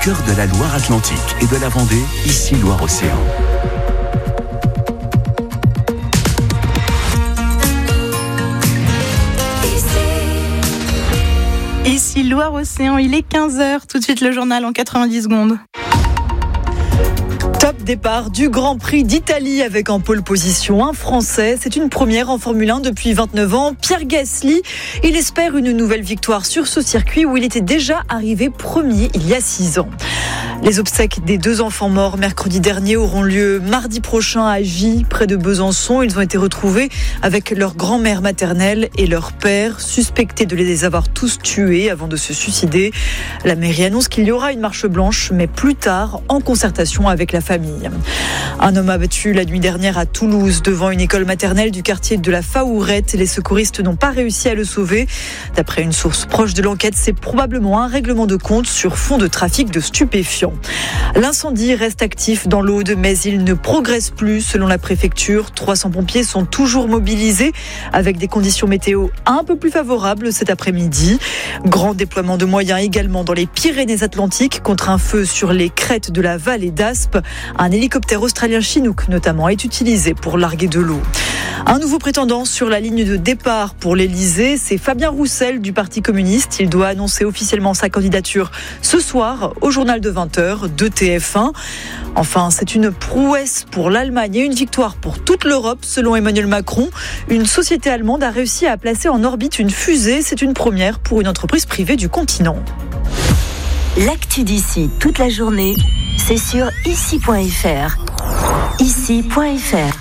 cœur de la Loire-Atlantique et de la Vendée, ici Loire-Océan. Ici Loire-Océan, il est 15h. Tout de suite le journal en 90 secondes. Top départ du Grand Prix d'Italie avec en pole position un Français. C'est une première en Formule 1 depuis 29 ans. Pierre Gasly, il espère une nouvelle victoire sur ce circuit où il était déjà arrivé premier il y a 6 ans. Les obsèques des 2 enfants morts mercredi dernier auront lieu mardi prochain à Gy, près de Besançon. Ils ont été retrouvés avec leur grand-mère maternelle et leur père, suspectés de les avoir tous tués avant de se suicider. La mairie annonce qu'il y aura une marche blanche, mais plus tard, en concertation avec la famille. Un homme abattu la nuit dernière à Toulouse devant une école maternelle du quartier de la Faourette. Les secouristes n'ont pas réussi à le sauver. D'après une source proche de l'enquête, c'est probablement un règlement de compte sur fond de trafic de stupéfiants. L'incendie reste actif dans l'Aude, mais il ne progresse plus selon la préfecture. 300 pompiers sont toujours mobilisés avec des conditions météo un peu plus favorables cet après-midi. Grand déploiement de moyens également dans les Pyrénées-Atlantiques contre un feu sur les crêtes de la vallée d'Aspe. Un hélicoptère australien Chinook notamment est utilisé pour larguer de l'eau. Un nouveau prétendant sur la ligne de départ pour l'Elysée, c'est Fabien Roussel du Parti communiste. Il doit annoncer officiellement sa candidature ce soir au journal de 20h de TF1. Enfin, c'est une prouesse pour l'Allemagne et une victoire pour toute l'Europe, selon Emmanuel Macron. Une société allemande a réussi à placer en orbite une fusée. C'est une première pour une entreprise privée du continent. L'actu d'ici toute la journée, c'est sur ici.fr. Ici.fr.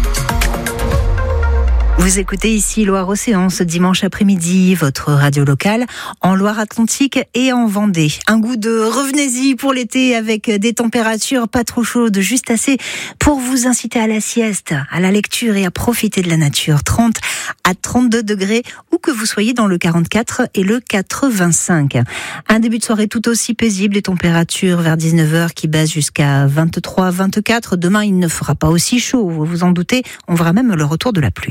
Vous écoutez ici Loire-Océan ce dimanche après-midi, votre radio locale en Loire-Atlantique et en Vendée. Un goût de revenez-y pour l'été avec des températures pas trop chaudes, juste assez pour vous inciter à la sieste, à la lecture et à profiter de la nature. 30 à 32 degrés, où que vous soyez dans le 44 et le 85. Un début de soirée tout aussi paisible, les températures vers 19h qui baissent jusqu'à 23, 24. Demain, il ne fera pas aussi chaud, vous vous en doutez, on verra même le retour de la pluie.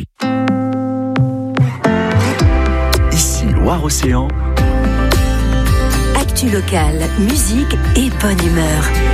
Ici Loire-Océan. Actu locale, musique et bonne humeur.